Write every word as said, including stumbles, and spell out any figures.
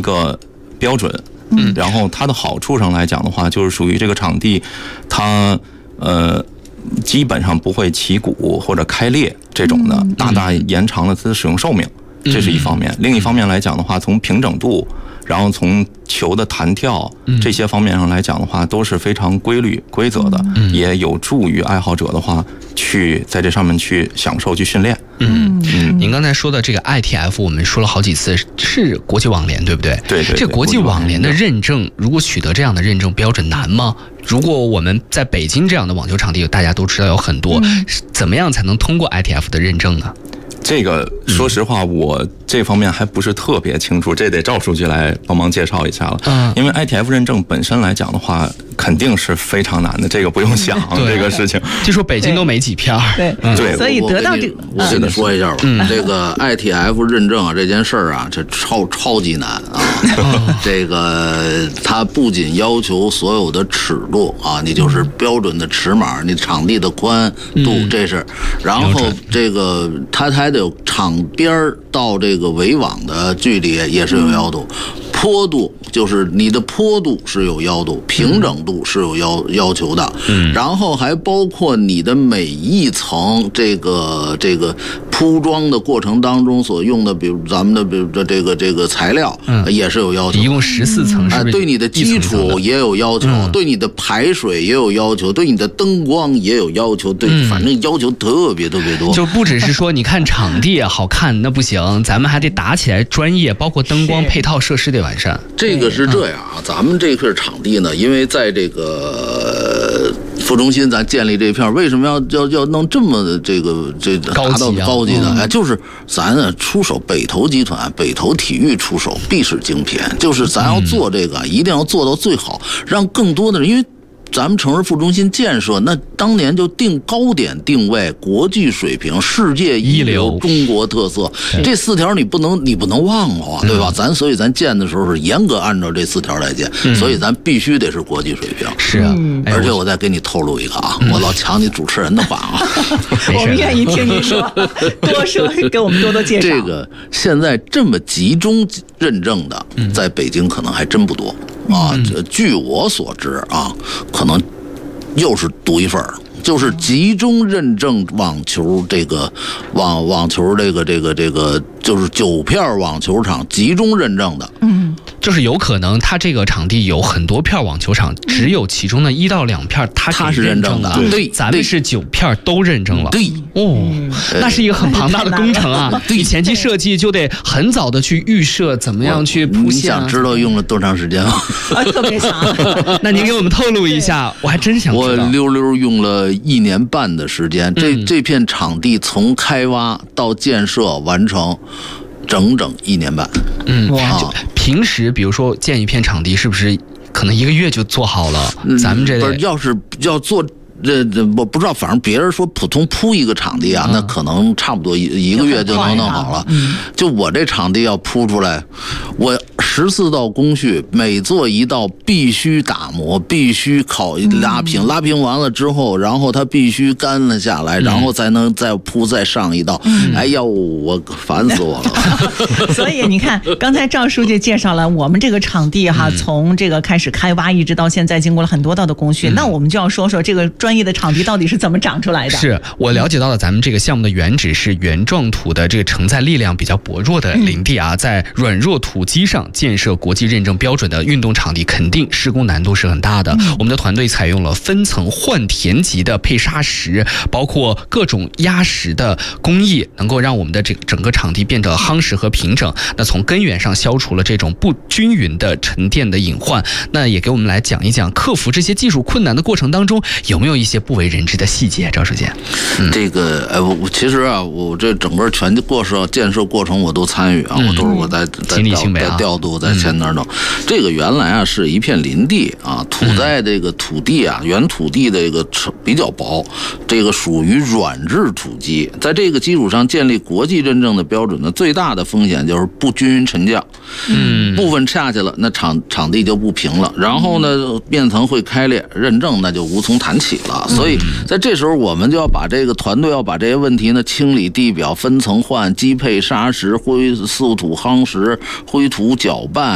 个标准。嗯，然后它的好处上来讲的话，就是属于这个场地，它呃基本上不会起鼓或者开裂这种的，大大延长了它的使用寿命，这是一方面。另一方面来讲的话，从平整度，然后从球的弹跳这些方面上来讲的话，都是非常规律规则的，也有助于爱好者的话去在这上面去享受去训练。 嗯嗯，您刚才说的这个 I T F， 我们说了好几次，是国际网联，对不对？ 对 对, 对。 这国际网联的认证，如果取得这样的认证标准难吗？如果我们在北京这样的网球场地，大家都知道有很多，嗯、怎么样才能通过 I T F 的认证呢？ 这个说实话，我这方面还不是特别清楚，这得赵书记来帮忙介绍一下了。嗯，因为 I T F 认证本身来讲的话，肯定是非常难的，这个不用想、嗯、这个事情。 据说北京都没几片儿。 对， 嗯、对， 所以得到这个， 我跟你说一下吧，嗯、这个 I T F 认证啊，这件事儿啊，这超超级难啊。嗯、这个它不仅要求所有的尺度啊，你就是标准的尺码，你场地的宽度，嗯、这是，然后这个它还得有场边到这个围网的距离也是有要求，坡度就是你的坡度是有要求，平整度是有要要求的，嗯，然后还包括你的每一层这个这个铺装的过程当中所用的，比如咱们的比如这个这个材料，嗯，也是有要求， 一共十四层，是不是？ 对你的基础也有要求，嗯、对你的排水也有要求，对你的灯光也有要求，对，嗯、反正要求特别特别多。 就不只是说你看场地好看那不行，咱们还得打起来专业，包括灯光配套设施得完善。 这个是这样啊，嗯、咱们这片场地呢，因为在这个副中心咱建立这片，为什么要要要弄这么这个这达到高级的？哎、啊，嗯、就是咱呢出手，北投集团、北投体育出手必是精品，就是咱要做这个，嗯、一定要做到最好，让更多的人，因为咱们城市副中心建设，那当年就定高点定位，国际水平，世界一流，中国特色，这四条你不能你不能忘了啊，对吧？嗯、咱所以咱建的时候是严格按照这四条来建，嗯、所以咱必须得是国际水平。 是啊， 而且我再给你透露一个啊，嗯、我老抢你主持人的话啊， 我们愿意听你说，多说给我们多多介绍。 这个现在这么集中认证的，在北京可能还真不多。啊，据我所知啊，可能又是独一份儿，就是集中认证网球这个网网球这个这个这个，就是九片网球场集中认证的。 嗯，就是有可能它这个场地有很多片网球场，只有其中的一到两片它它是认证的， 对，咱们是九片都认证了。 对， 哦，那是一个很庞大的工程啊！对，前期设计就得很早的去预设怎么样去铺线。 你想知道用了多长时间吗？ 啊，特别长。 那您给我们透露一下，我还真想知道。 我溜溜用了一年半的时间，这这片场地从开挖到建设完成，整整一年半。 嗯，哇！就平时比如说建一片场地，是不是可能一个月就做好了？嗯、咱们这不是，要是要做。这这我不知道，反正别人说普通铺一个场地啊，嗯、那可能差不多一一个月就能弄好了。嗯、就我这场地要铺出来，我十四道工序，每做一道必须打磨，必须烤拉平，嗯、拉平完了之后，然后它必须干了下来，嗯、然后才能再铺再上一道。嗯、哎呀，我烦死我了。 所以你看，刚才赵书记介绍了我们这个场地哈，嗯、从这个开始开挖一直到现在，经过了很多道的工序，嗯、那我们就要说说这个专。专业的场地到底是怎么长出来的？ 是我了解到了，咱们这个项目的原址是原状土的这个承载力量比较薄弱的林地啊，在软弱土基上建设国际认证标准的运动场地，肯定施工难度是很大的。嗯、我们的团队采用了分层换田级的配沙石，包括各种压实的工艺，能够让我们的这整个场地变得夯实和平整。那从根源上消除了这种不均匀的沉淀的隐患。那也给我们来讲一讲，克服这些技术困难的过程当中，有没有一些不为人知的细节？赵书记， 嗯、这个哎，我其实啊，我这整个全过设建设过程我都参与啊，嗯、我都是我在在调在调度在前那儿弄。嗯、这个原来啊是一片林地啊，土在这个土地啊，原土地的这个比较薄，这个属于软质土基，在这个基础上建立国际认证的标准呢，最大的风险就是不均匀沉降，嗯，部分下去了，那场场地就不平了，然后呢，面层会开裂，认证那就无从谈起了。所以在这时候，我们就要把这个团队要把这些问题呢，清理地表、分层换、基配沙石、灰塑土夯实、灰土搅拌。